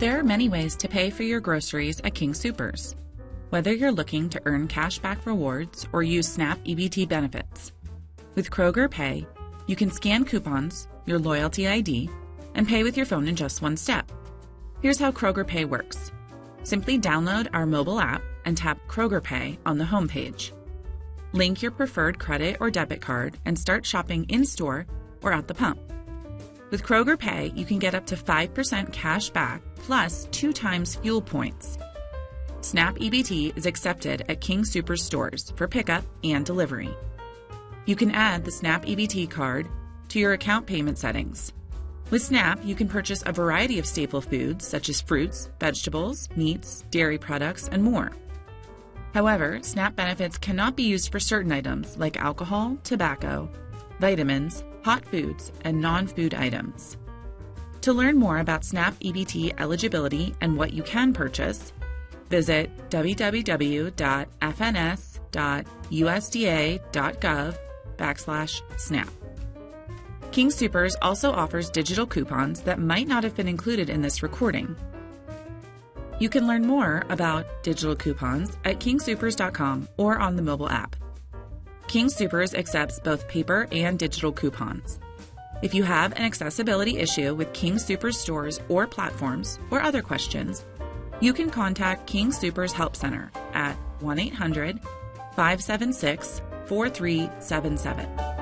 There are many ways to pay for your groceries at King Soopers. Whether you're looking to earn cashback rewards or use SNAP EBT benefits. With Kroger Pay, you can scan coupons, your loyalty ID, and pay with your phone in just one step. Here's how Kroger Pay works. Simply download our mobile app and tap Kroger Pay on the homepage. Link your preferred credit or debit card and start shopping in-store or at the pump. With Kroger Pay, you can get up to 5% cash back plus 2 times fuel points. SNAP EBT is accepted at King Soopers stores for pickup and delivery. You can add the SNAP EBT card to your account payment settings. With SNAP, you can purchase a variety of staple foods such as fruits, vegetables, meats, dairy products, and more. However, SNAP benefits cannot be used for certain items like alcohol, tobacco, vitamins, hot foods, and non-food items. To learn more about SNAP EBT eligibility and what you can purchase, visit www.fns.usda.gov/SNAP. King Soopers also offers digital coupons that might not have been included in this recording. You can learn more about digital coupons at kingsoopers.com or on the mobile app. King Soopers accepts both paper and digital coupons. If you have an accessibility issue with King Soopers stores or platforms or other questions, you can contact King Soopers Help Center at 1-800-576-4377.